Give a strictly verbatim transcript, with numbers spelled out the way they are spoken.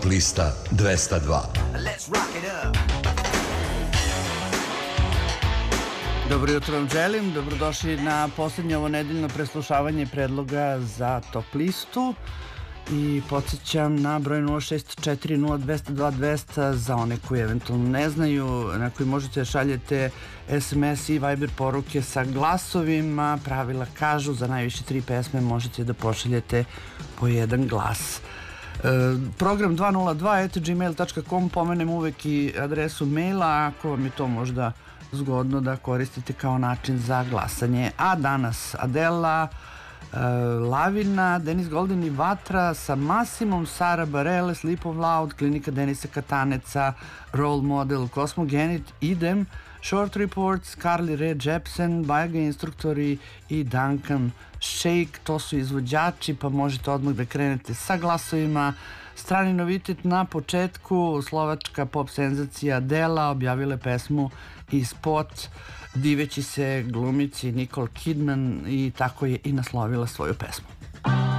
lista dvesta dva. Dobro jutro vam želim, dobrodošli na poslednje ovo nedeljno preslušavanje predloga za top listu i podsjećam na broj nula šest četiri nula dvesta dva dvesta za one koji eventualno ne znaju, na koji možete šaljete es em es i Viber poruke sa glasovima. Pravila kažu za najviše tri pesme možete da pošaljete po jedan glas. E, program dva nula dva at gmail tačka com, pomenem uvek i adresu maila ako vam je to možda zgodno da koristite kao način za glasanje. A danas Adela, uh, Lavina, Denis Golden i Vatra sa Masimom, Sara Bareilles, Sleep of Loud, Klinika Denisa Kataneca, Role Model, Cosmogenit, Idem, Short Reports, Carly Rae Jepsen, Bajaga Instruktori i Duncan Shake. To su izvođači, pa možete odmah da krenete sa glasovima. Strani novitet na početku, slovačka pop senzacija Adela objavila pesmu i spot diveći se glumici Nicole Kidman i tako je i naslovila svoju pesmu.